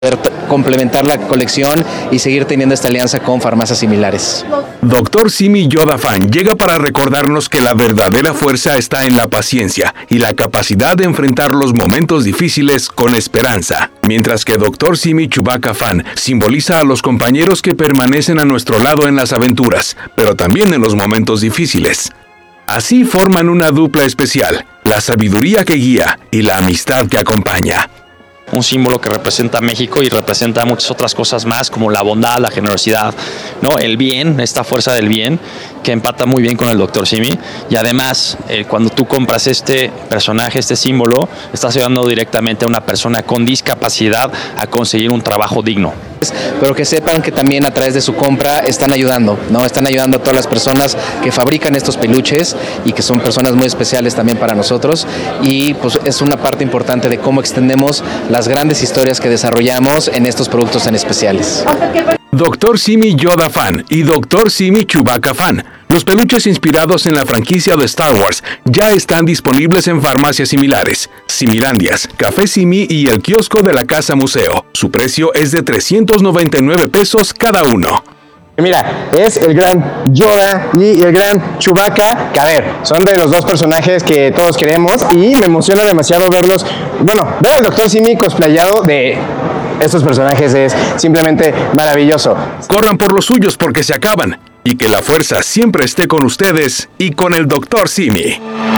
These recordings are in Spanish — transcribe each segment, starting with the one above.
complementar la colección y seguir teniendo esta alianza con farmacias similares. Dr. Simi Yodafan llega para recordarnos que la verdadera fuerza está en la paciencia y la capacidad de enfrentar los momentos difíciles con esperanza, mientras que Dr. Simi Chewbacca Fan simboliza a los compañeros que permanecen a nuestro lado en las aventuras, pero también en los momentos difíciles. Así forman una dupla especial, la sabiduría que guía y la amistad que acompaña. Un símbolo que representa a México y representa muchas otras cosas más, como la bondad, la generosidad, ¿no? El bien, esta fuerza del bien, que empata muy bien con el Dr. Simi. Y además, cuando tú compras este personaje, este símbolo, estás ayudando directamente a una persona con discapacidad a conseguir un trabajo digno. Pero que sepan que también a través de su compra están ayudando, ¿no? Están ayudando a todas las personas que fabrican estos peluches y que son personas muy especiales también para nosotros, y pues es una parte importante de cómo extendemos las grandes historias que desarrollamos en estos productos tan especiales. Dr. Simi Yodafan y Dr. Simi Chewbacca Fan. Los peluches inspirados en la franquicia de Star Wars ya están disponibles en farmacias similares, Similandias, Café Simi y el kiosco de la Casa Museo. Su precio es de $399 cada uno. Mira, es el gran Yoda y el gran Chewbacca, que a ver, son de los dos personajes que todos queremos y me emociona demasiado verlos. Bueno, ver al Dr. Simi cosplayado de estos personajes es simplemente maravilloso. Corran por los suyos porque se acaban, y que la fuerza siempre esté con ustedes y con el Dr. Simi.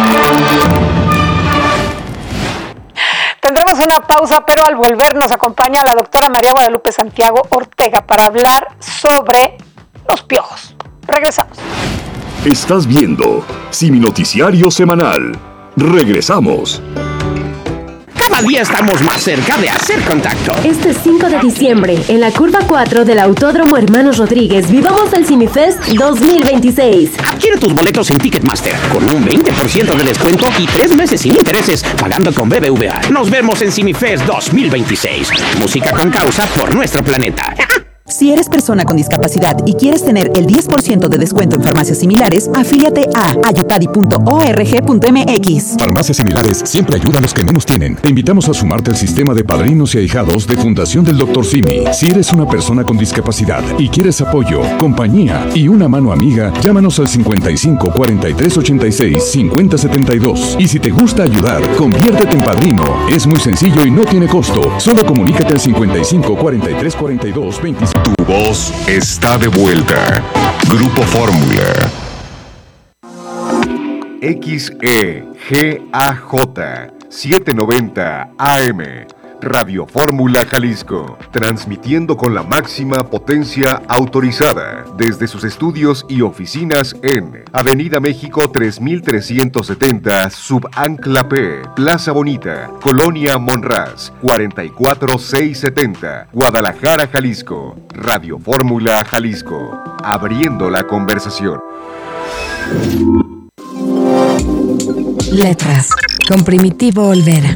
Tendremos una pausa, pero al volver nos acompaña la doctora María Guadalupe Santiago Ortega para hablar sobre los piojos. Regresamos. Estás viendo Simi Noticiario Semanal. Regresamos. Cada día estamos más cerca de hacer contacto. Este 5 de diciembre, en la curva 4 del Autódromo Hermanos Rodríguez, vivamos el CimiFest 2026. Adquiere tus boletos en Ticketmaster con un 20% de descuento y 3 meses sin intereses, pagando con BBVA. Nos vemos en CimiFest 2026. Música con causa por nuestro planeta. Si eres persona con discapacidad y quieres tener el 10% de descuento en farmacias similares, afíliate a ayupadi.org.mx. Farmacias similares siempre ayudan a los que menos tienen. Te invitamos a sumarte al sistema de padrinos y ahijados de Fundación del Dr. Simi. Si eres una persona con discapacidad y quieres apoyo, compañía y una mano amiga, llámanos al 55 43 86 50 72. Y si te gusta ayudar, conviértete en padrino. Es muy sencillo y no tiene costo. Solo comunícate al 55 43 42 25. Tu voz está de vuelta. Grupo Fórmula. XEGAJ 790 AM. Radio Fórmula Jalisco, transmitiendo con la máxima potencia autorizada desde sus estudios y oficinas en Avenida México 3370, Subancla P, Plaza Bonita, Colonia Monraz, 44670, Guadalajara, Jalisco. Radio Fórmula Jalisco, abriendo la conversación. Letras, con Primitivo Olvera.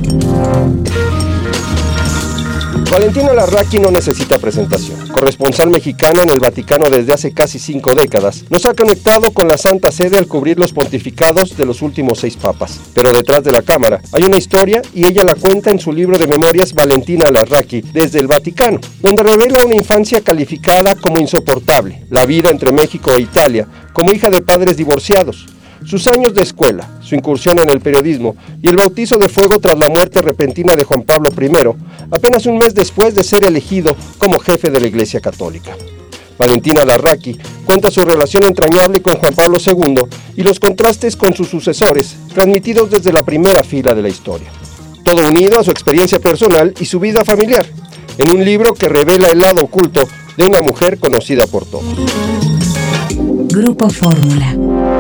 Valentina Larraqui no necesita presentación. Corresponsal mexicana en el Vaticano desde hace casi 5 décadas, nos ha conectado con la Santa Sede al cubrir los pontificados de los últimos 6 papas. Pero detrás de la cámara hay una historia y ella la cuenta en su libro de memorias Valentina Larraqui desde el Vaticano, donde revela una infancia calificada como insoportable, la vida entre México e Italia, como hija de padres divorciados, sus años de escuela, su incursión en el periodismo y el bautizo de fuego tras la muerte repentina de Juan Pablo I, apenas un mes después de ser elegido como jefe de la Iglesia Católica. Valentina Larraqui cuenta su relación entrañable con Juan Pablo II y los contrastes con sus sucesores, transmitidos desde la primera fila de la historia. Todo unido a su experiencia personal y su vida familiar, en un libro que revela el lado oculto de una mujer conocida por todos. Grupo Fórmula.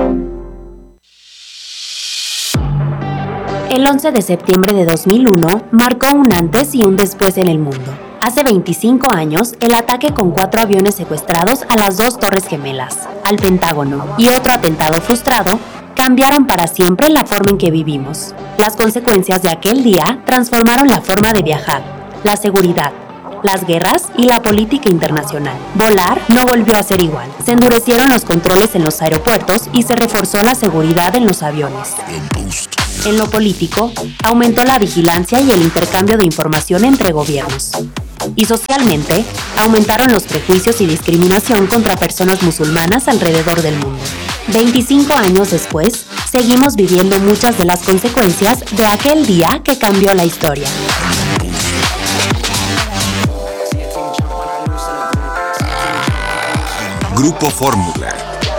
El 11 de septiembre de 2001 marcó un antes y un después en el mundo. Hace 25 años, el ataque con 4 aviones secuestrados a las 2 Torres Gemelas, al Pentágono y otro atentado frustrado cambiaron para siempre la forma en que vivimos. Las consecuencias de aquel día transformaron la forma de viajar, la seguridad, las guerras y la política internacional. Volar no volvió a ser igual. Se endurecieron los controles en los aeropuertos y se reforzó la seguridad en los aviones. En lo político, aumentó la vigilancia y el intercambio de información entre gobiernos. Y socialmente, aumentaron los prejuicios y discriminación contra personas musulmanas alrededor del mundo. 25 años después, seguimos viviendo muchas de las consecuencias de aquel día que cambió la historia. Grupo Fórmula.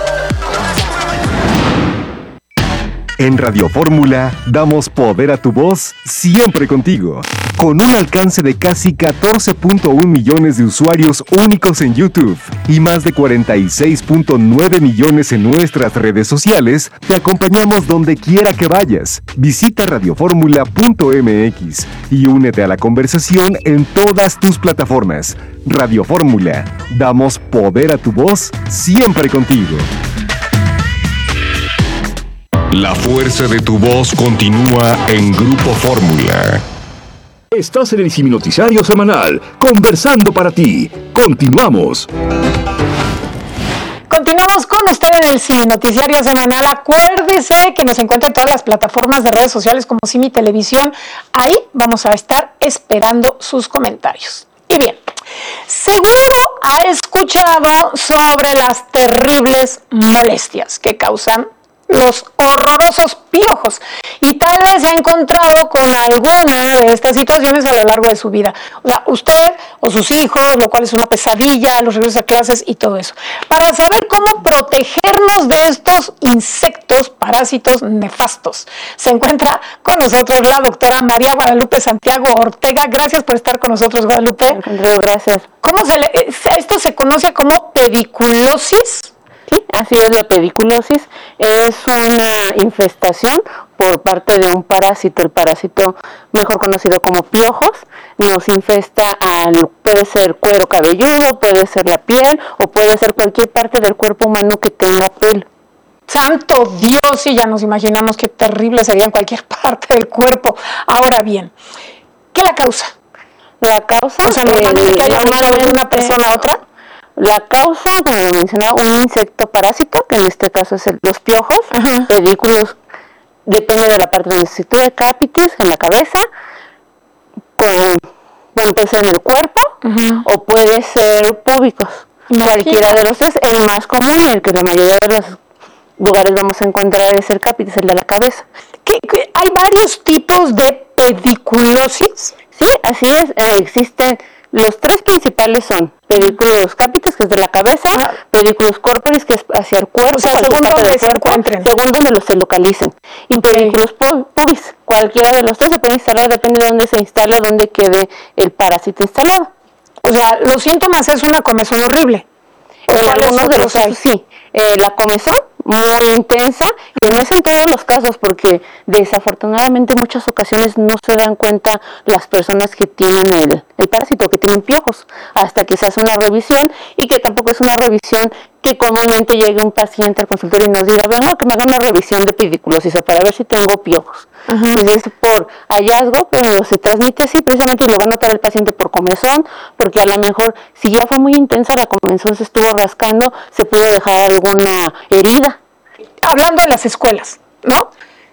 En Radio Fórmula damos poder a tu voz siempre contigo. Con un alcance de casi 14.1 millones de usuarios únicos en YouTube y más de 46.9 millones en nuestras redes sociales, te acompañamos donde quiera que vayas. Visita radioformula.mx y únete a la conversación en todas tus plataformas. Radio Fórmula, damos poder a tu voz siempre contigo. La fuerza de tu voz continúa en Grupo Fórmula. Estás en el Ciminoticiario semanal, conversando para ti. Continuamos. Continuamos con usted en el Ciminoticiario semanal. Acuérdese que nos encuentra en todas las plataformas de redes sociales como Cimi Televisión. Ahí vamos a estar esperando sus comentarios. Y bien, seguro ha escuchado sobre las terribles molestias que causan los horrorosos piojos, y tal vez se ha encontrado con alguna de estas situaciones a lo largo de su vida. O sea, usted o sus hijos, lo cual es una pesadilla, los regresos a clases y todo eso. Para saber cómo protegernos de estos insectos, parásitos nefastos, se encuentra con nosotros la doctora María Guadalupe Santiago Ortega. Gracias por estar con nosotros, Guadalupe. Gracias. Esto se conoce como pediculosis? Sí, así es, la pediculosis es una infestación por parte de un parásito. El parásito, mejor conocido como piojos, nos infesta puede ser cuero cabelludo, puede ser la piel o puede ser cualquier parte del cuerpo humano que tenga pelo. ¡Santo Dios! Y ya nos imaginamos qué terrible sería en cualquier parte del cuerpo. Ahora bien, ¿qué la causa? La causa, o sea, normalmente hay de una persona a otra. La causa, como mencionaba, un insecto parásito, que en este caso es los piojos. Pedículos, depende de la parte donde se sitúe, capitis en la cabeza, puede ser en el cuerpo o puede ser púbicos. Cualquiera de los tres, el más común, el que la mayoría de los lugares vamos a encontrar es el capitis, el de la cabeza. ¿Hay varios tipos de pediculosis? Sí, así es, existen. Los tres principales son pedículos capitis, que es de la cabeza, pedículos corporis, que es hacia el cuerpo, según donde se encuentren, según donde se localicen, y pedículos pubis. Cualquiera de los tres se puede instalar, depende de dónde se instala, dónde quede el parásito instalado. O sea, los síntomas es una comezón horrible. Algunos de los casos sí, la comezón muy intensa, que no es en todos los casos, porque desafortunadamente en muchas ocasiones no se dan cuenta las personas que tienen el parásito, que tienen piojos, hasta que se hace una revisión, y que tampoco es una revisión que comúnmente llegue un paciente al consultorio y nos diga, vengo que me haga una revisión de pediculosis para ver si tengo piojos. Entonces, por hallazgo, pero se transmite así, precisamente lo va a notar el paciente por comezón, porque a lo mejor, si ya fue muy intensa la comezón, se estuvo rascando, se pudo dejar alguna herida. Hablando de las escuelas, ¿no?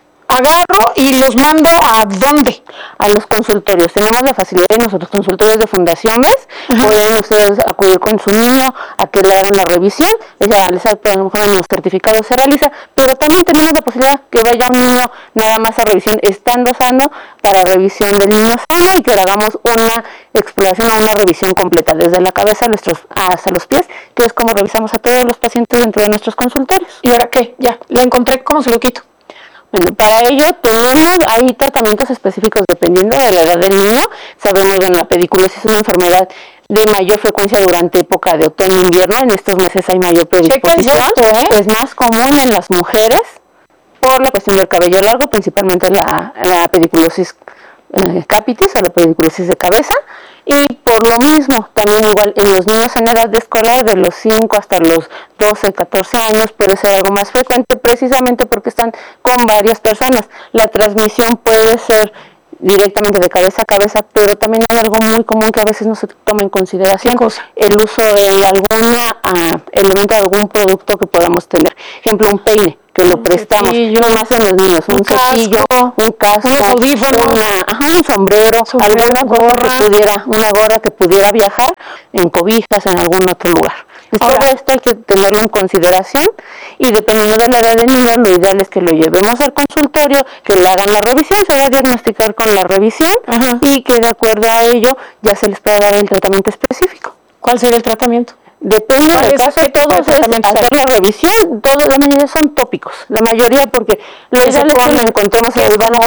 Agarro y los mando ¿a dónde? A los consultorios. Tenemos la facilidad en nuestros consultorios de Fundación MES. Pueden ustedes acudir con su niño a que le hagan la revisión. A lo mejor en los certificados se realiza, pero también tenemos la posibilidad que vaya un niño nada más a revisión estando sano, para revisión del niño sano, y que le hagamos una exploración o una revisión completa desde la cabeza hasta los pies, que es como revisamos a todos los pacientes dentro de nuestros consultorios. ¿Y ahora qué? Ya, la encontré, ¿cómo se lo quito? Bueno, para ello hay tratamientos específicos dependiendo de la edad del niño. Sabemos que la pediculosis es una enfermedad de mayor frecuencia durante época de otoño-invierno. En estos meses hay mayor predisposición. Es más común en las mujeres por la cuestión del cabello largo, principalmente la pediculosis capitis o la pediculosis de cabeza. Y por lo mismo, también igual en los niños en edad de escolar, de los 5 hasta los 12, 14 años, puede ser algo más frecuente, precisamente porque están con varias personas. La transmisión puede ser directamente de cabeza a cabeza, pero también hay algo muy común que a veces no se toma en consideración, el uso de algún elemento, de algún producto que podamos tener. Ejemplo, un peine. que lo prestamos, y más en los niños, un cepillo, un casco, unos audífonos, un sombrero, alguna gorra, una gorra que pudiera viajar en cobijas en algún otro lugar. Todo esto hay que tenerlo en consideración y dependiendo de la edad del niño, lo ideal es que lo llevemos al consultorio, que le hagan la revisión, se va a diagnosticar con la revisión y que de acuerdo a ello ya se les puede dar el tratamiento específico. ¿Cuál sería el tratamiento? Depende del caso, todos es hacer la revisión, la mayoría son tópicos, la mayoría porque lo ideal es que lo encontremos en el baño,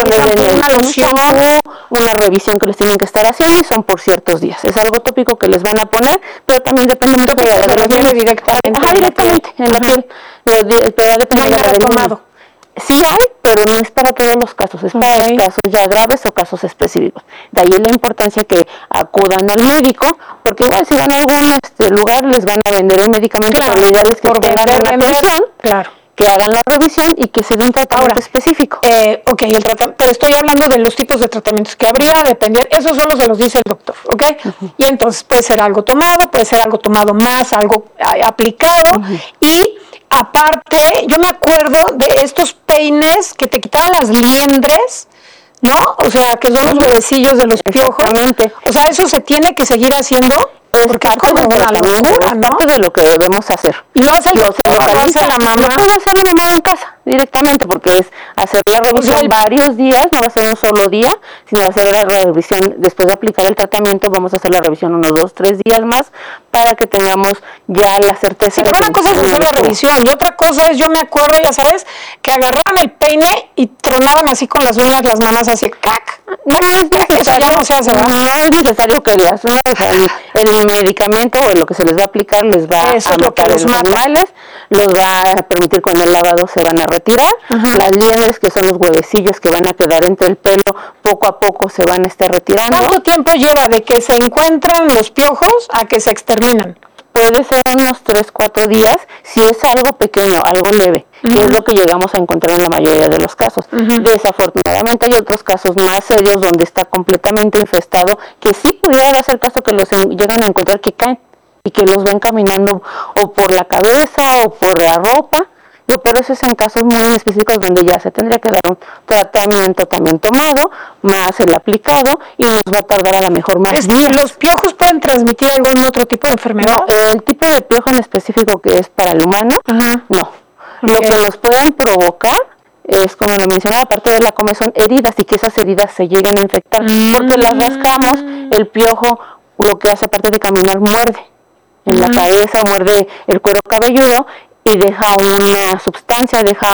una revisión que les tienen que estar haciendo y son por ciertos días. Es algo tópico que les van a poner, pero también depende mucho de la piel directamente en la piel, pero depende de la tomado. Sí hay, pero no es para todos los casos, es para los casos ya graves o casos específicos. De ahí la importancia que acudan al médico, porque igual si van a algún lugar les van a vender el medicamento, pero lo ideal es que tengan una atención, que hagan la revisión y que se den un tratamiento específico. Ok, el tratamiento, pero estoy hablando de los tipos de tratamientos que habría, dependiendo, eso solo se los dice el doctor, ¿ok? Y entonces puede ser algo tomado, puede ser algo tomado más, algo aplicado, y aparte, yo me acuerdo de estos peines que te quitaban las liendres, ¿no? O sea, que son los huevecillos de los piojos. O sea, eso se tiene que seguir haciendo porque es como una locura, ¿no? Parte de lo que debemos hacer. Y lo hace el doctor, lo hace la mamá. Lo puede hacer la mamá en casa directamente porque es hacer la revisión varios días, no va a ser un solo día, sino hacer la revisión después de aplicar el tratamiento, vamos a hacer la revisión unos 2, 3 días más para que tengamos ya la certeza. Sí, pero una cosa es hacer la revisión y otra cosa es, yo me acuerdo, ya sabes, que agarraban el peine y tronaban así con las uñas las mamás así, ¡cac! No es necesario, eso ya no se hace, ¿verdad? No es necesario que le hagan, o sea, el medicamento o lo que se les va a aplicar les va a matar los animales, los va a permitir con el lavado se van a retirar, las liendres que son los huevecillos que van a quedar entre el pelo, poco a poco se van a estar retirando. ¿Cuánto tiempo lleva de que se encuentran los piojos a que se exterminan? Puede ser unos 3-4 días si es algo pequeño, algo leve, que es lo que llegamos a encontrar en la mayoría de los casos. Desafortunadamente hay otros casos más serios donde está completamente infestado, que sí pudiera darse el caso que los llegan a encontrar que caen y que los ven caminando o por la cabeza o por la ropa, pero eso es en casos muy específicos donde ya se tendría que dar un tratamiento también tomado, más el aplicado, y nos va a tardar a lo mejor más días. ¿Los piojos pueden transmitir algún otro tipo de enfermedad? No, el tipo de piojo en específico que es para el humano, no. Lo que nos pueden provocar es, como lo mencionaba, aparte de la comezón, heridas, y que esas heridas se lleguen a infectar, porque las rascamos, el piojo lo que hace aparte de caminar muerde en la cabeza, muerde el cuero cabelludo, y deja una sustancia, deja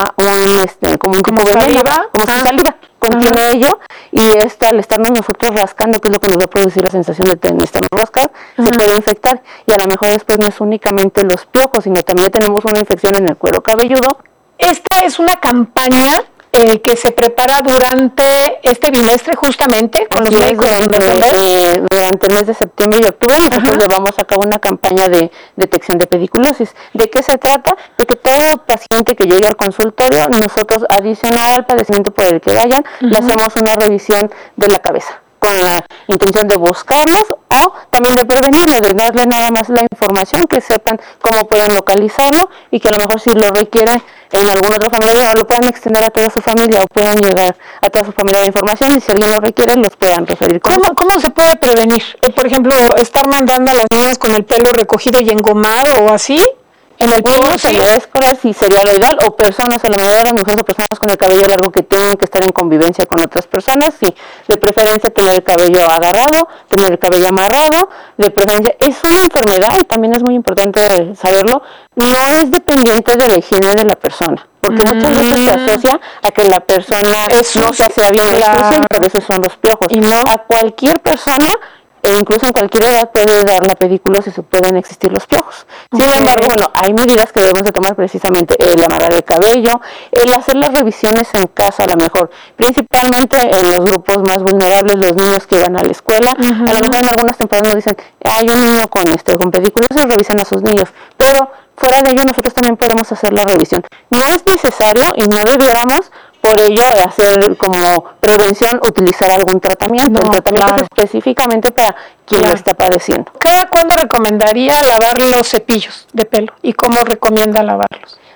un como un tipo de saliva, como su saliva contiene ello, y al estarnos nosotros rascando, que es lo que nos va a producir la sensación de necesitamos rascar, se puede infectar, y a lo mejor después no es únicamente los piojos, sino también tenemos una infección en el cuero cabelludo. Esta es una campaña que se prepara durante este bimestre justamente con los médicos durante el mes de septiembre y octubre. Nosotros llevamos a cabo una campaña de detección de pediculosis. ¿De qué se trata? De que todo paciente que llegue al consultorio, nosotros adicional al padecimiento por el que vayan, le hacemos una revisión de la cabeza con la intención de buscarlos o también de prevenirlo, de darle nada más la información, que sepan cómo pueden localizarlo y que a lo mejor si lo requieren en alguna otra familia o lo puedan extender a toda su familia o puedan llegar a toda su familia la información y si alguien lo requiere los puedan referir. ¿Cómo se puede prevenir? Por ejemplo, estar mandando a las niñas con el pelo recogido y engomado o así. En el niños en la edad escolar sí sería lo ideal, o personas, a lo mejor mujeres o personas con el cabello largo que tengan que estar en convivencia con otras personas, sí, de preferencia tener el cabello agarrado, tener el cabello amarrado, de preferencia, es una enfermedad y también es muy importante saberlo, no es dependiente de la higiene de la persona, porque muchas veces se asocia a que la persona no se hace bien sucia y por eso son los piojos, y no a cualquier persona. E incluso en cualquier edad puede dar la pediculosis o pueden existir los piojos. Sin embargo, bueno, hay medidas que debemos de tomar precisamente, el amarrar el cabello, el hacer las revisiones en casa a lo mejor, principalmente en los grupos más vulnerables, los niños que van a la escuela, a lo mejor en algunas temporadas nos dicen, hay un niño con pediculosis, revisen a sus niños, pero fuera de ello nosotros también podemos hacer la revisión. No es necesario y no debiéramos por ello hacer como prevención, utilizar algún tratamiento. El tratamiento es específicamente para quien lo está padeciendo. ¿Cada cuándo recomendaría lavar los cepillos de pelo? ¿Y cómo recomienda lavarlos?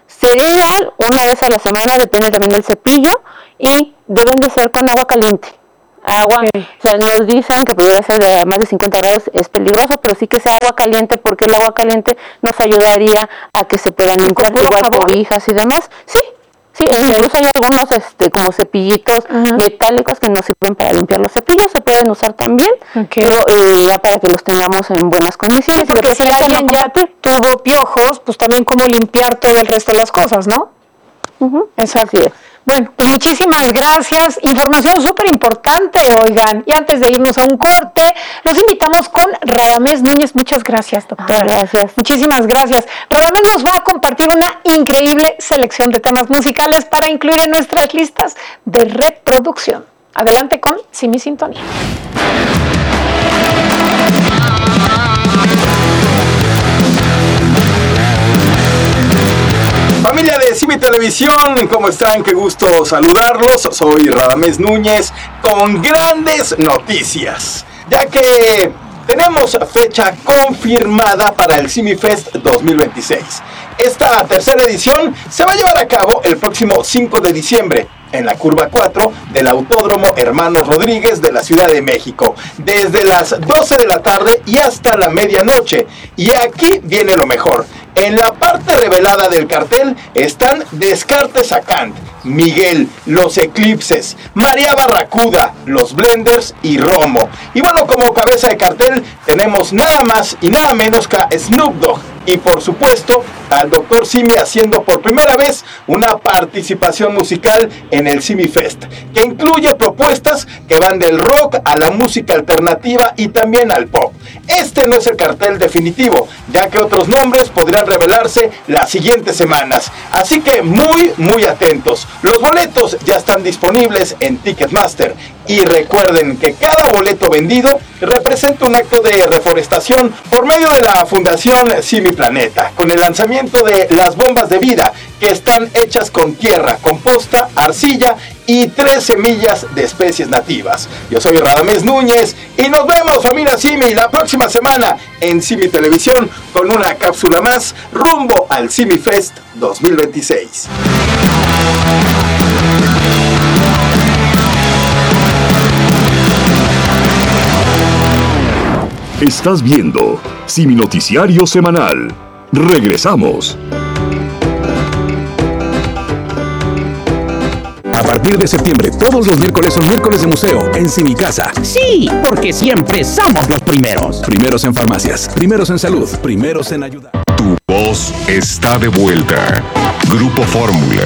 Sería una vez a la semana, depende también del cepillo, y deben de ser con agua caliente. O sea, nos dicen que pudiera ser de más de 50 grados, es peligroso, pero sí que sea agua caliente, porque el agua caliente nos ayudaría a que se puedan limpiar igual cobijas y demás. Sí, incluso hay algunos como cepillitos metálicos que nos sirven para limpiar los cepillos, se pueden usar también, pero ya para que los tengamos en buenas condiciones. Sí, porque si alguien ya tuvo piojos, pues también cómo limpiar todo el resto de las cosas, ¿no? Exacto. Sí. Bueno, pues muchísimas gracias. Información súper importante, oigan. Y antes de irnos a un corte, los invitamos con Radamés Núñez. Muchas gracias, doctora. Gracias. Muchísimas gracias. Radamés nos va a compartir una increíble selección de temas musicales para incluir en nuestras listas de reproducción. Adelante con Simi Sintonía. Familia de Simi Televisión, ¿cómo están? Qué gusto saludarlos. Soy Radamés Núñez con grandes noticias, ya que tenemos fecha confirmada para el Simi Fest 2026. Esta tercera edición se va a llevar a cabo el próximo 5 de diciembre en la curva 4 del Autódromo Hermanos Rodríguez de la Ciudad de México, desde las 12 de la tarde y hasta la medianoche. Y aquí viene lo mejor. En la parte revelada del cartel están Descartes a Kant, Miguel, Los Eclipses, María Barracuda, Los Blenders y Romo. Y bueno, como cabeza de cartel tenemos nada más y nada menos que a Snoop Dogg. Y por supuesto al Dr. Simi haciendo por primera vez una participación musical en el Simi Fest, que incluye propuestas que van del rock a la música alternativa y también al pop. Este no es el cartel definitivo, ya que otros nombres podrían revelarse las siguientes semanas. Así que muy atentos. Los boletos ya están disponibles en Ticketmaster. Y recuerden que cada boleto vendido representa un acto de reforestación por medio de la Fundación Simi Planeta, con el lanzamiento de las bombas de vida, que están hechas con tierra, composta, arcilla y 3 semillas de especies nativas. Yo soy Radamés Núñez y nos vemos, familia Simi, la próxima semana en Simi Televisión con una cápsula más rumbo al Simi Fest 2026. Estás viendo Simi Noticiario Semanal. Regresamos. A partir de septiembre, todos los miércoles son miércoles de museo en Simi Casa. Sí, porque siempre somos los primeros. Primeros en farmacias, primeros en salud, primeros en ayuda. Tu voz está de vuelta. Grupo Fórmula.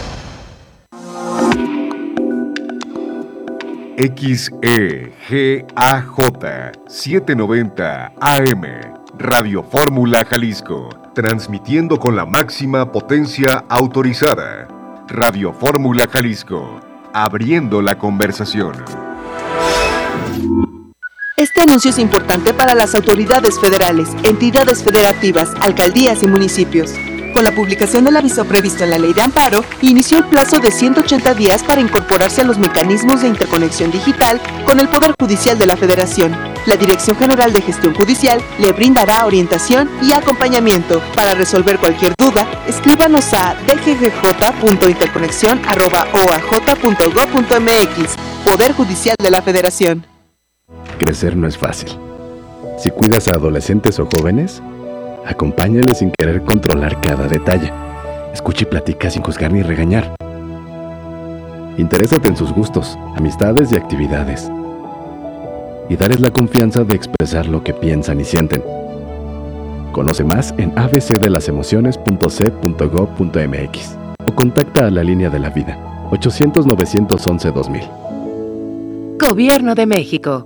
XEGAJ 790 AM, Radio Fórmula Jalisco, transmitiendo con la máxima potencia autorizada. Radio Fórmula Jalisco, abriendo la conversación. Este anuncio es importante para las autoridades federales, entidades federativas, alcaldías y municipios. Con la publicación del aviso previsto en la Ley de Amparo, inició el plazo de 180 días para incorporarse a los mecanismos de interconexión digital con el Poder Judicial de la Federación. La Dirección General de Gestión Judicial le brindará orientación y acompañamiento. Para resolver cualquier duda, escríbanos a dggj.interconexión@oaj.gov.mx. Poder Judicial de la Federación. Crecer no es fácil. Si cuidas a adolescentes o jóvenes, acompáñales sin querer controlar cada detalle. Escucha y platica sin juzgar ni regañar. Interésate en sus gustos, amistades y actividades. Y darles la confianza de expresar lo que piensan y sienten. Conoce más en abcdelasemociones.c.gov.mx o contacta a la Línea de la Vida, 800-911-2000. Gobierno de México.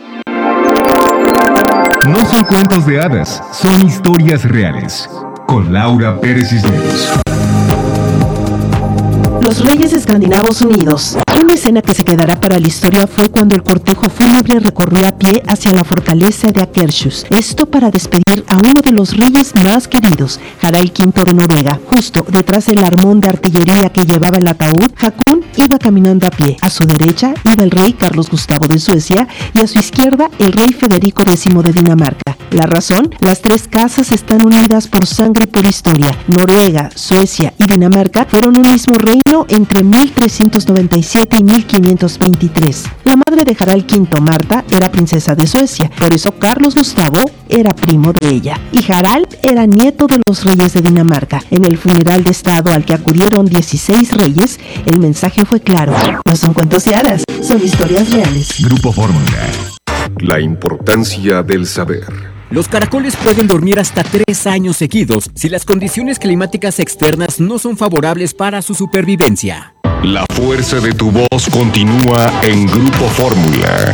No son cuentos de hadas, son historias reales. Con Laura Pérez Cisneros. Los reyes escandinavos unidos. Una escena que se quedará para la historia fue cuando el cortejo fúnebre recorrió a pie hacia la fortaleza de Akershus. Esto para despedir a uno de los reyes más queridos, Harald V de Noruega. Justo detrás del armón de artillería que llevaba el ataúd, Hakon iba caminando a pie. A su derecha iba el rey Carlos Gustavo de Suecia y a su izquierda el rey Federico X de Dinamarca. La razón, las tres casas están unidas por sangre y por historia. Noruega, Suecia y Dinamarca fueron un mismo reino entre 1397 y 1523. La madre de Harald V, Marta, era princesa de Suecia, por eso Carlos Gustavo era primo de ella. Y Harald era nieto de los reyes de Dinamarca. En el funeral de estado al que acudieron 16 reyes, el mensaje fue claro. No son cuentos y hadas, son historias reales. Grupo Fórmula. La importancia del saber. Los caracoles pueden dormir hasta 3 años seguidos si las condiciones climáticas externas no son favorables para su supervivencia. La fuerza de tu voz continúa en Grupo Fórmula.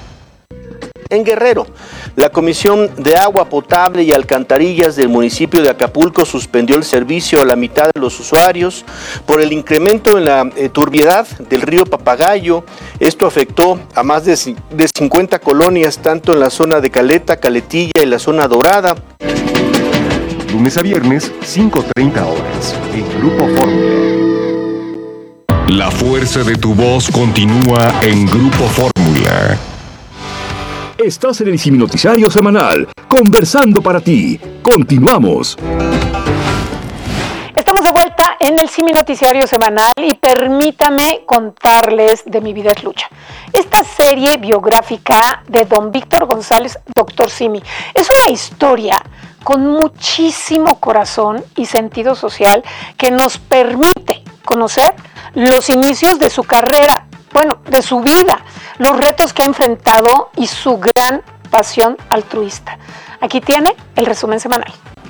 En Guerrero, la Comisión de Agua Potable y Alcantarillas del municipio de Acapulco suspendió el servicio a la mitad de los usuarios por el incremento en la turbiedad del río Papagayo. Esto afectó a más de 50 colonias, tanto en la zona de Caleta, Caletilla y la zona dorada. Lunes a viernes, 5:30 horas, en Grupo Fórmula. La fuerza de tu voz continúa en Grupo Fórmula. Estás en el Simi Noticiario Semanal, conversando para ti. Continuamos. Estamos de vuelta en el Simi Noticiario Semanal y permítame contarles de Mi Vida es Lucha. Esta serie biográfica de don Víctor González, Dr. Simi, es una historia con muchísimo corazón y sentido social que nos permite conocer los inicios de su carrera, bueno, de su vida, los retos que ha enfrentado y su gran pasión altruista. Aquí tiene el resumen semanal.